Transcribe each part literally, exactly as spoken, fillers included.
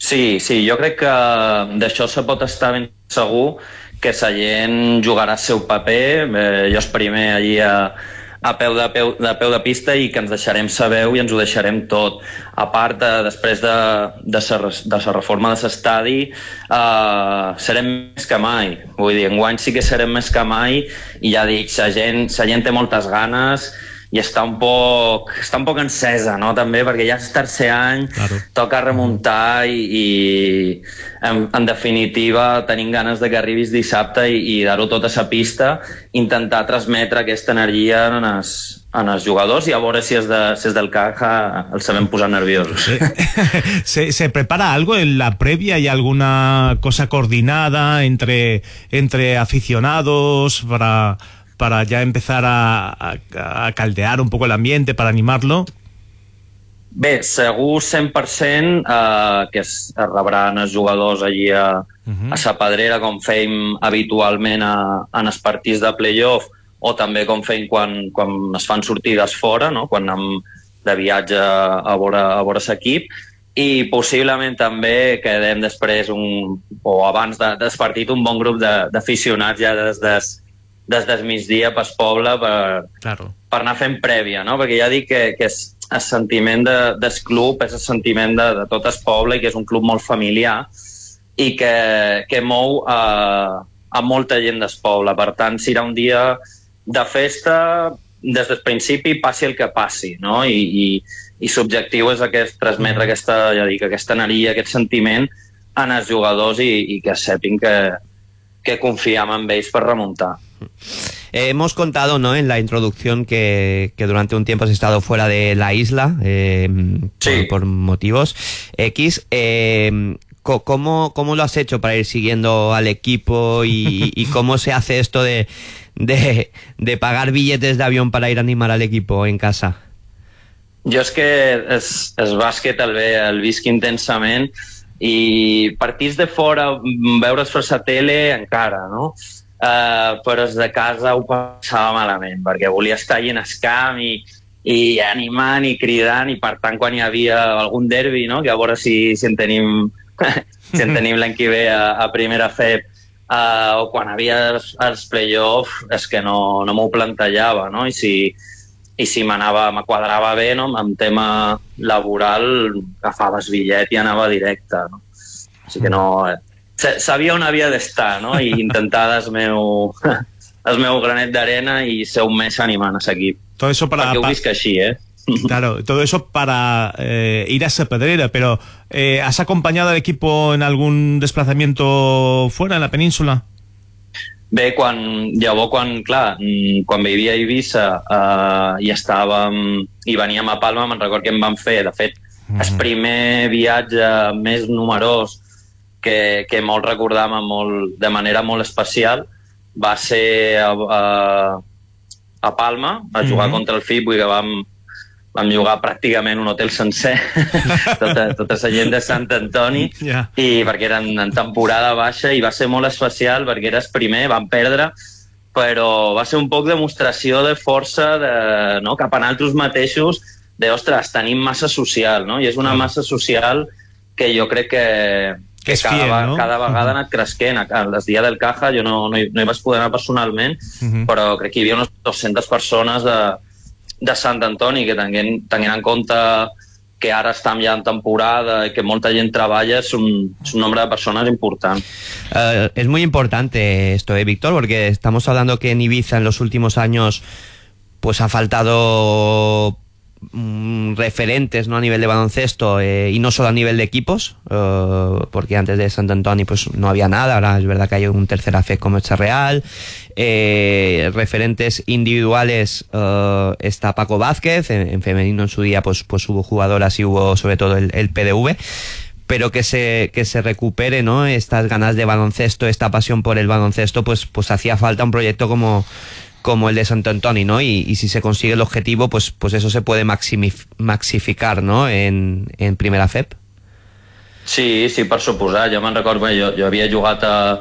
Sí, sí, jo crec que d'això se pot estar ben segur, que Sallent jugarà el seu paper, eh, jo primer allí a, a peu de, peu, de peu de pista, i que ens deixarem saber i ens ho deixarem tot. A part, de, després de, de, sa, de la reforma de l'estadi, eh, serem més que mai. Vull dir, enguany sí que serem més que mai, i ja dic, la gent, la gent té moltes ganes i està un poc, està un poc encesa, no?, també, perquè ja és tercer any, claro. Toca remuntar i, i en, en definitiva, tenim ganes de que arribis dissabte i, i dar-ho tot a la pista, intentar transmetre aquesta energia en els, en els jugadors, i a veure si és, de, si és del Caja els sabem posar nerviosos. ¿Se, ¿Se prepara algo en la previa? ¿Hay alguna cosa coordinada entre, entre aficionados para... para ya empezar a, a, a caldear un poco el ambiente, para animarlo? Bé, segur cent per cent eh, que es rebran els jugadors allí a, uh-huh. a sa Pedrera, com fèiem habitualment a, en els partits de playoff, o també com fèiem quan, quan es fan sortides fora, no?, quan anem de viatge a veure, a veure l'equip, i possiblement també quedem després, un, o abans de, del partit, un bon grup d'aficionats ja des des des del migdia pel poble per, claro. per anar fent prèvia, no? Perquè ja dic que, que és el sentiment de, del club, és el sentiment de, de tot el poble, i que és un club molt familiar i que, que mou a, a molta gent del poble. Per tant, serà un dia de festa des del principi, passi el que passi, no? I, i, i l'objectiu és aquest, transmetre mm. aquesta, ja dic, aquesta energia, aquest sentiment en els jugadors, i, i que sapin que, que confiem en ells per remuntar. Eh, hemos contado, ¿no?, en la introducción que, que durante un tiempo has estado fuera de la isla, eh, sí. por, por motivos X. Eh, ¿cómo, ¿Cómo lo has hecho para ir siguiendo al equipo y, y cómo se hace esto de, de, de pagar billetes de avión para ir a animar al equipo en casa? Jo és que és, és bàsquet el, el visc intensament, i partits de fora, veure's per la tele encara, no? Uh, però des de casa ho passava malament, perquè volia estar allà en el camp i, i animant i cridant, i per tant quan hi havia algun derbi, no?, que a veure si, si en tenim si en tenim l'any que ve a, a primera F E P, uh, o quan havia els, els play-off, és que no, no m'ho plantejava, no? I si, i si m'anava, me quadrava bé, no?, amb tema laboral, agafava el bitllet i anava directe, no? Així que no... Sabia on havia d'estar, no?, i intentar el meu, el meu granet d'arena i ser un mes animant a l'equip. Todo eso para... Perquè ho visc així, eh? Claro, todo eso para eh, ir a Sa Pedrera, pero eh, ¿has acompañado al equipo en algún desplazamiento fuera, en la península? Bé, quan, llavors, quan, clar, quan vivia a Eivissa eh, i estàvem, i veníem a Palma, me'n record que em van fer, de fet, mm. el primer viatge més numerós que, que molt recordàvem molt, de manera molt especial, va ser a, a, a Palma, a jugar mm-hmm. contra el F I B, vull que vam, vam jugar pràcticament un hotel sencer, tota, tota la gent de Sant Antoni, yeah. i perquè eren en temporada baixa, i va ser molt especial perquè eres primer, vam perdre, però va ser un poc demostració de força de, no, cap a nosaltres mateixos, de, ostres, tenim massa social, no? I és una massa social que jo crec que que cada, fiel, no? cada vegada ha anat cresquent. El dia del Caja jo no, no, hi, no hi vaig poder anar personalment, uh-huh. però crec que hi havia unes dues-centes persones de, de Sant Antoni, que tenint, tenint en compte que ara estem ja en temporada y que molta gent treballa, es un, es un nombre de personas importante. Uh, es muy importante esto, ¿eh, Víctor? Porque estamos hablando que en Ibiza en los últimos años pues ha faltado mm, referentes, ¿no?, a nivel de baloncesto, eh, y no solo a nivel de equipos, uh, porque antes de Sant Antoni pues no había nada. Ahora es verdad que hay un tercera F como Echa Real. Eh, referentes individuales, uh, está Paco Vázquez, en, en femenino en su día pues, pues hubo jugadoras y hubo sobre todo el, el P D V, pero que se, que se recupere, ¿no?, estas ganas de baloncesto, esta pasión por el baloncesto, pues, pues hacía falta un proyecto como, como el de Sant Antoni, ¿no? Y, y si se consigue el objetivo, pues, pues eso se puede maximif- maxificar, ¿no?, en, en primera F E P. Sí, sí, per suposar. Jo me'n recordo, jo, jo havia jugat a,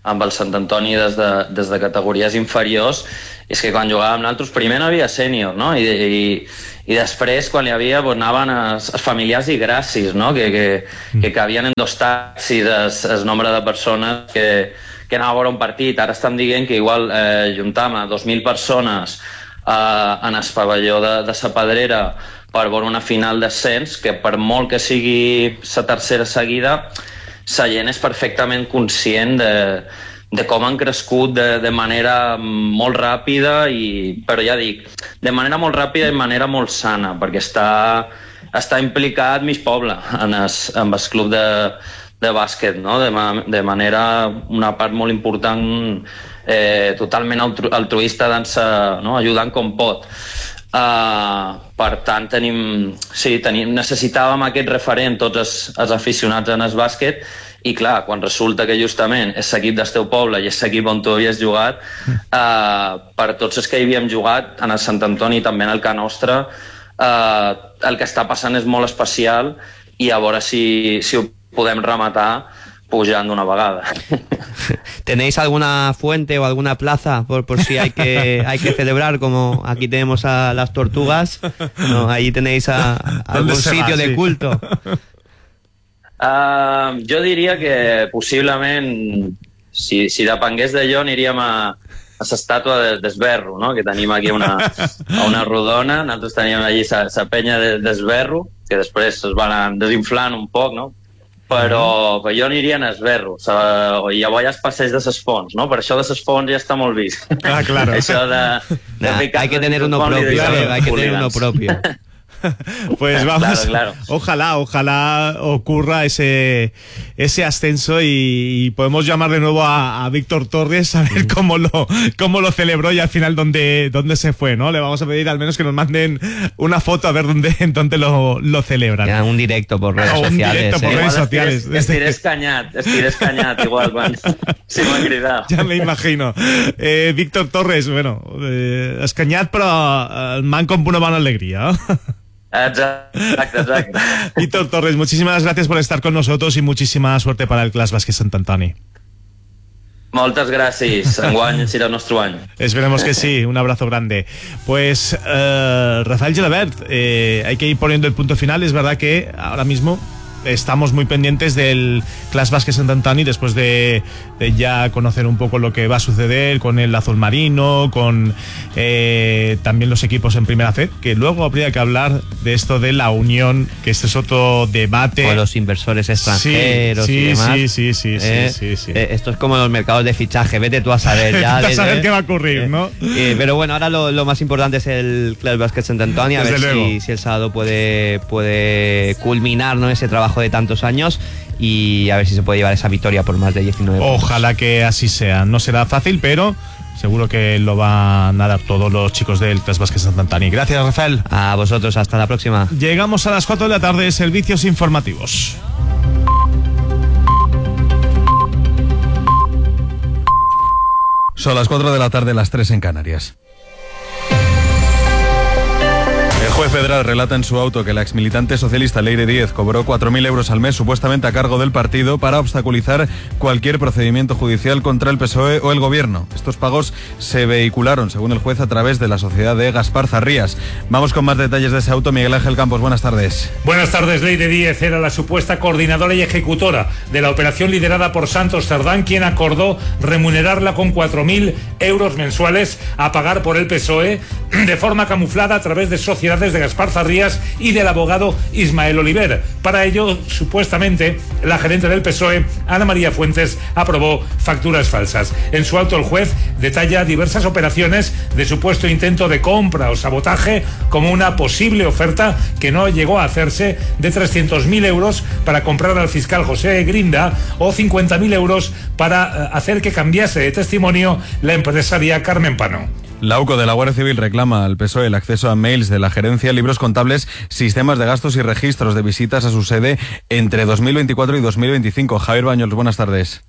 amb el Sant Antoni des de, des de categories inferiors, és que quan jugàvem nosaltres primer no hi havia sènior, no? I, i, i després quan hi havia doncs, anaven els, els familiars i gràcies, no? que, que, que cabien en dos taxis el, el nombre de persones que, que anava a veure un partit. Ara estan dient que igual eh, juntam a dos mil persones eh, en el pavelló de, de sa Pedrera per veure una final d'ascens, que per molt que sigui la tercera seguida, la gent és perfectament conscient de, de com han crescut de, de manera molt ràpida, i, però ja dic, de manera molt ràpida i de manera molt sana, perquè està, està implicat mig poble en el, en el club de, de bàsquet, no? de, de manera, una part molt important, eh, totalment altru, altruista, no? Ajudant com pot. Uh, per tant tenim, sí, tenim, necessitàvem aquest referent tots els, els aficionats en el bàsquet, i clar, quan resulta que justament és l'equip del teu poble i és l'equip on tu havies jugat, uh, per tots els que hi havíem jugat en el Sant Antoni i també en el Can Nostre, uh, el que està passant és molt especial, i a veure si, si ho podem rematar pujant d'una vegada. ¿Tenéis alguna fuente o alguna plaza por, por si hay que, hay que celebrar, como aquí tenemos a las tortugas? ¿No? Ahí tenéis a, a algún sitio va, de sí. culto. Uh, jo diria que possiblement, si, si depengués de jo, aniríem a, a l'estàtua de, d'Esberro, no? Que tenim aquí una, a una rodona. Nosaltres teníem allí la penya de, d'Esberro, que després es van desinflant un poc, no? Però, però jo aniria a Esberro, o llavors ja es passeig de ses fonts, no? Per això de ses fonts ja està molt vist. Ah, claro. Això de, de nah, hay que tener uno propio, claro, hay que tener uno propio. Pues vamos, claro, claro. ojalá, ojalá ocurra ese, ese ascenso y, y podemos llamar de nuevo a, a Víctor Torres a ver cómo lo, cómo lo celebró y al final dónde, dónde se fue, ¿no? Le vamos a pedir al menos que nos manden una foto a ver dónde, dónde lo, lo celebran. Ya, un directo por redes ah, sociales. Un directo por eh. redes sociales. Estiré escanyat, estiré escanyat igual, quan si m'ha cridat. Ya me imagino. Eh, Víctor Torres, bueno, eh, escanyat però el man con una buena alegría, ¿no? Exacto, exacto. Víctor Torres, muchísimas gracias por estar con nosotros y muchísima suerte para el Clas Bàsquet Sant Antoni. Moltes gràcies. Enguany serà el nostre any. Esperemos que sí. Un abrazo grande. Pues, eh, Rafael Gelabert, eh, hay que ir poniendo el punto final. Es verdad que ahora mismo estamos muy pendientes del Clas Bàsquet Sant Antoni después de, de ya conocer un poco lo que va a suceder con el azul marino, con eh, también los equipos en primera C, que luego habría que hablar de esto de la unión, que este es otro debate. Con los inversores extranjeros sí, y demás. Sí, sí, sí, eh, sí, sí, sí. Eh, esto es como los mercados de fichaje, vete tú a saber ya. Vete a saber eh, qué va a ocurrir, eh, ¿no? Eh, pero bueno, ahora lo, lo más importante es el Clas Bàsquet Sant Antoni, a Desde ver si, si el sábado puede, puede culminar, ¿no?, ese trabajo de tantos años, y a ver si se puede llevar esa victoria por más de diecinueve puntos. Ojalá que así sea. No será fácil, pero seguro que lo van a dar todos los chicos del Clas Bàsquet Sant Antoni. Gracias, Rafael. A vosotros, hasta la próxima. Llegamos a las cuatro de la tarde, servicios informativos. Son las cuatro de la tarde, las tres en Canarias. El juez federal relata en su auto que la exmilitante socialista Leire Díez cobró cuatro mil euros al mes supuestamente a cargo del partido para obstaculizar cualquier procedimiento judicial contra el P S O E o el gobierno. Estos pagos se vehicularon, según el juez, a través de la sociedad de Gaspar Zarrías. Vamos con más detalles de ese auto. Miguel Ángel Campos, buenas tardes. Buenas tardes. Leire Díez era la supuesta coordinadora y ejecutora de la operación liderada por Santos Cerdán, quien acordó remunerarla con cuatro mil euros mensuales a pagar por el P S O E de forma camuflada a través de sociedades de Gaspar Zarrías y del abogado Ismael Oliver. Para ello, supuestamente, la gerente del P S O E, Ana María Fuentes, aprobó facturas falsas. En su auto, el juez detalla diversas operaciones de supuesto intento de compra o sabotaje, como una posible oferta que no llegó a hacerse de trescientos mil euros para comprar al fiscal José Grinda, o cincuenta mil euros para hacer que cambiase de testimonio la empresaria Carmen Pano. La U C O de la Guardia Civil reclama al P S O E el acceso a mails de la gerencia, libros contables, sistemas de gastos y registros de visitas a su sede entre dos mil veinticuatro y dos mil veinticinco. Javier Bañols, buenas tardes.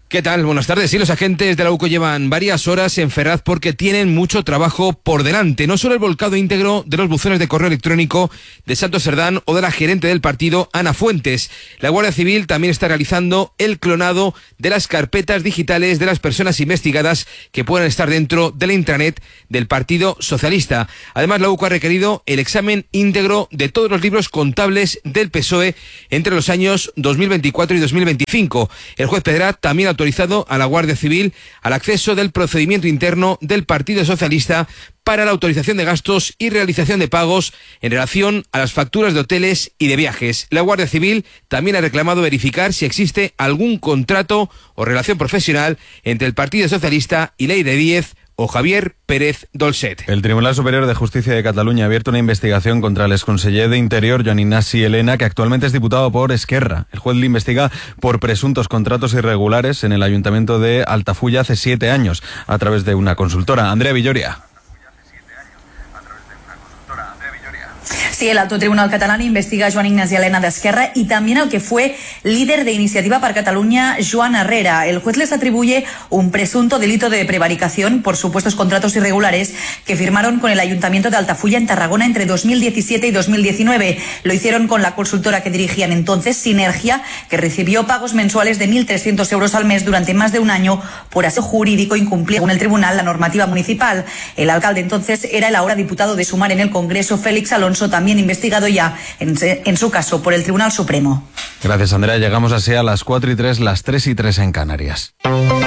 ¿Qué tal? Buenas tardes. Sí, los agentes de la U C O llevan varias horas en Ferraz porque tienen mucho trabajo por delante. No solo el volcado íntegro de los buzones de correo electrónico de Santos Cerdán o de la gerente del partido, Ana Fuentes. La Guardia Civil también está realizando el clonado de las carpetas digitales de las personas investigadas que puedan estar dentro de la intranet del Partido Socialista. Además, la U C O ha requerido el examen íntegro de todos los libros contables del P S O E entre los años dos mil veinticuatro y dos mil veinticinco. El juez Pedrat también ha autorizado a la Guardia Civil al acceso del procedimiento interno del Partido Socialista para la autorización de gastos y realización de pagos en relación a las facturas de hoteles y de viajes. La Guardia Civil también ha reclamado verificar si existe algún contrato o relación profesional entre el Partido Socialista y Leire Díez o Javier Pérez Dolcet. El Tribunal Superior de Justicia de Cataluña ha abierto una investigación contra el exconseller de Interior, Joan Ignasi Elena, que actualmente es diputado por Esquerra. El juez le investiga por presuntos contratos irregulares en el Ayuntamiento de Altafulla hace siete años, a través de una consultora. Andrea Villoria. Sí, el Alto Tribunal catalán investiga a Joan Ignasi Elena de Esquerra y también al que fue líder de Iniciativa per Catalunya, Joan Herrera. El juez les atribuye un presunto delito de prevaricación por supuestos contratos irregulares que firmaron con el Ayuntamiento de Altafulla en Tarragona entre dos mil diecisiete y dos mil diecinueve. Lo hicieron con la consultora que dirigían entonces, Sinergia, que recibió pagos mensuales de mil trescientos euros al mes durante más de un año por aspecto jurídico incumplir, según el tribunal, la normativa municipal. El alcalde entonces era el ahora diputado de Sumar en el Congreso, Félix Alonso, también investigado ya en, en su caso por el Tribunal Supremo. Gracias, Andrea. Llegamos así a las cuatro y tres, las tres y tres en Canarias.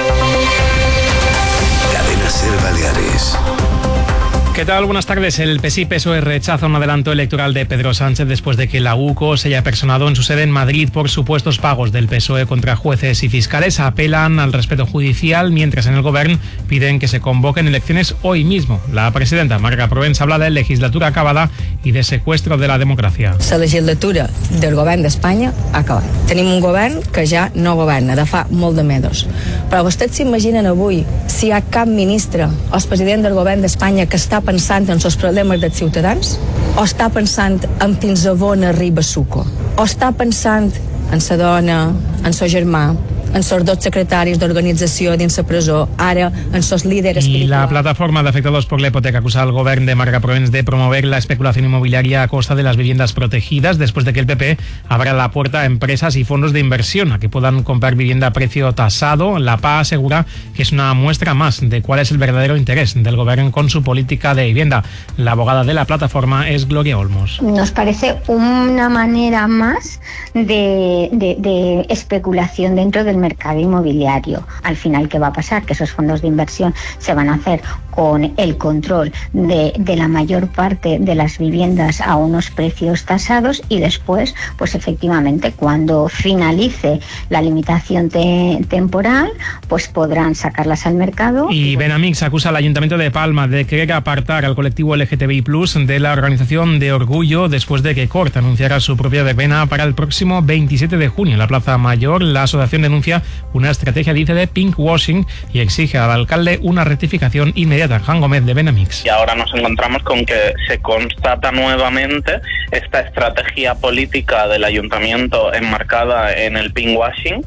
Cadena Ser Baleares. ¿Qué tal? Buenas tardes. El P S I P S O E rechaza un adelanto electoral de Pedro Sánchez después de que la U C O se haya personado en su sede en Madrid por supuestos pagos del P S O E contra jueces y fiscales. Apelan al respeto judicial, mientras en el Gobierno piden que se convoquen elecciones hoy mismo. La presidenta Marga Provence habla de legislatura acabada y de secuestro de la democracia. La legislatura del Govern d'Espanya ha acabat. Tenim un govern que ja no governa, de fa molt de mesos. Però vostès s'imaginen avui si hi ha cap ministre o el president del Govern d'Espanya que està pensant en els problemes dels ciutadans? O està pensant en fins a on arriba Suco? O està pensant en sa dona, en sa germà, en sus dos secretarios de organización dins la presó, ara en sus líderes espirituals. Y la plataforma de afectados por la hipoteca acusa al gobierno de Marga Provence de promover la especulación inmobiliaria a costa de las viviendas protegidas después de que el P P abra la puerta a empresas y fondos de inversión a que puedan comprar vivienda a precio tasado. La P A asegura que es una muestra más de cuál es el verdadero interés del gobierno con su política de vivienda. La abogada de la plataforma es Gloria Olmos. Nos parece una manera más de, de, de especulación dentro del mercado inmobiliario. Al final, ¿qué va a pasar? Que esos fondos de inversión se van a hacer con el control de, de la mayor parte de las viviendas a unos precios tasados y después, pues efectivamente, cuando finalice la limitación te, temporal, pues podrán sacarlas al mercado. Y Benamix acusa al Ayuntamiento de Palma de querer apartar al colectivo L G T B I plus de la organización de Orgullo después de que Cort anunciara su propia verbena para el próximo veintisiete de junio en la Plaza Mayor. La asociación denuncia una estrategia, dice, de pinkwashing y exige al alcalde una rectificación inmediata. Juan Gómez, de Benamix. Y ahora nos encontramos con que se constata nuevamente esta estrategia política del ayuntamiento enmarcada en el pinkwashing.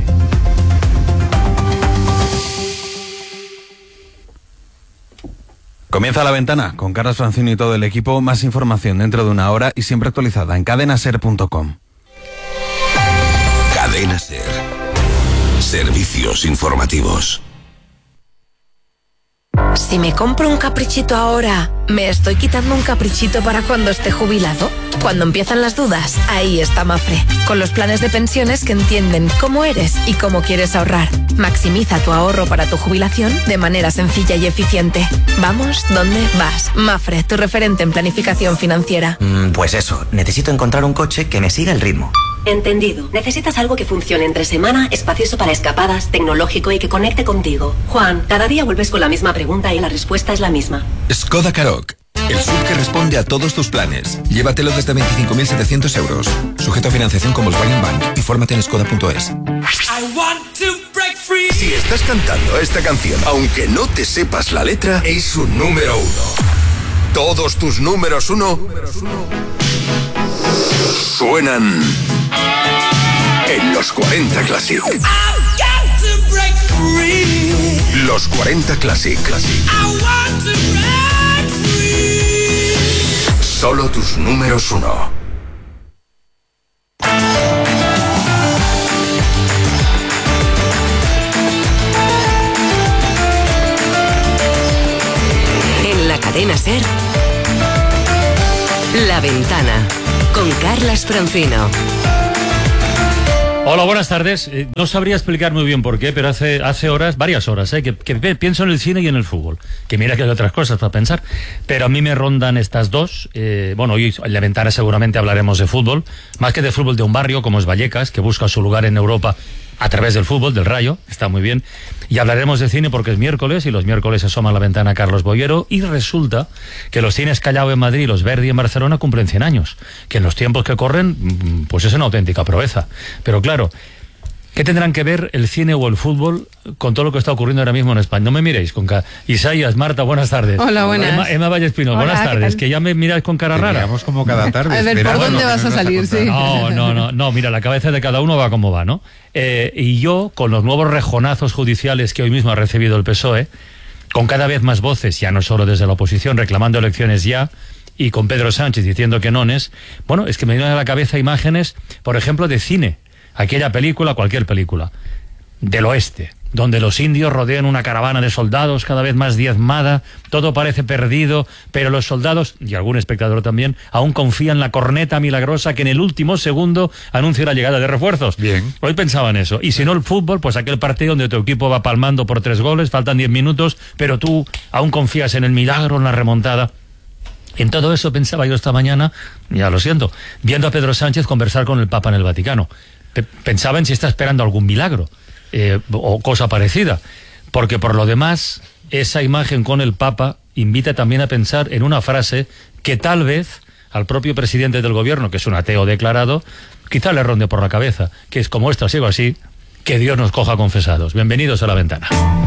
Comienza La Ventana con Carlos Francino y todo el equipo. Más información dentro de una hora y siempre actualizada en cadena ser punto com. Cadena Ser. Servicios informativos. Si me compro un caprichito ahora, ¿me estoy quitando un caprichito para cuando esté jubilado? Cuando empiezan las dudas, ahí está Mafre, con los planes de pensiones que entienden cómo eres y cómo quieres ahorrar. Maximiza tu ahorro para tu jubilación de manera sencilla y eficiente. Vamos, ¿dónde vas? Mafre, tu referente en planificación financiera. Mm, pues eso, necesito encontrar un coche que me siga el ritmo. Entendido. Necesitas algo que funcione entre semana, espacioso para escapadas, tecnológico y que conecte contigo. Juan, cada día vuelves con la misma pregunta y la respuesta es la misma. Skoda Karoq. El S U V que responde a todos tus planes. Llévatelo desde veinticinco mil setecientos euros. Sujeto a financiación con Volkswagen Bank. Infórmate en skoda punto es. Si estás cantando esta canción, aunque no te sepas la letra, es su número uno. Todos tus números uno suenan en los cuarenta Classic. Los cuarenta Classic. Solo tus números uno. En la cadena SER, La Ventana, con Carlas Francino. Hola, buenas tardes. Eh, no sabría explicar muy bien por qué, pero hace hace horas, varias horas, eh, que, que pienso en el cine y en el fútbol. Que mira que hay otras cosas para pensar. Pero a mí me rondan estas dos. Eh, bueno, hoy en La Ventana seguramente hablaremos de fútbol. Más que de fútbol de un barrio como es Vallecas, que busca su lugar en Europa a través del fútbol, del Rayo. Está muy bien. Y hablaremos de cine porque es miércoles y los miércoles asoma a La Ventana Carlos Boyero. Y resulta que los cines Callao en Madrid y los Verdi en Barcelona cumplen cien años. Que en los tiempos que corren, pues es una auténtica proeza. Pero claro, ¿qué tendrán que ver el cine o el fútbol con todo lo que está ocurriendo ahora mismo en España? No me miréis con cara. Isaías, Marta, buenas tardes. Hola, buenas. Emma, Emma Vallespino, Hola, buenas tardes. ¿qué Que ya me miráis con cara rara. Miramos como cada tarde. A ver, ¿por dónde vas a salir? Sí. No, no, no, no, mira, la cabeza de cada uno va como va, ¿no? Eh, y yo, con los nuevos rejonazos judiciales que hoy mismo ha recibido el P S O E, con cada vez más voces, ya no solo desde la oposición, reclamando elecciones ya, y con Pedro Sánchez diciendo que no es, bueno, es que me vienen a la cabeza imágenes, por ejemplo, de cine. Aquella película, cualquier película, del oeste, donde los indios rodean una caravana de soldados cada vez más diezmada, todo parece perdido, pero los soldados, y algún espectador también, aún confían en la corneta milagrosa que en el último segundo anuncia la llegada de refuerzos. Bien. Hoy pensaba en eso. Y si no el fútbol, pues aquel partido donde tu equipo va palmando por tres goles, faltan diez minutos, pero tú aún confías en el milagro, en la remontada. En todo eso pensaba yo esta mañana, ya lo siento, viendo a Pedro Sánchez conversar con el Papa en el Vaticano. Pensaba en si está esperando algún milagro eh, o cosa parecida, porque por lo demás esa imagen con el Papa invita también a pensar en una frase que tal vez al propio presidente del gobierno, que es un ateo declarado, quizá le ronde por la cabeza, que es: como esto sigo así, que Dios nos coja confesados. Bienvenidos a La Ventana.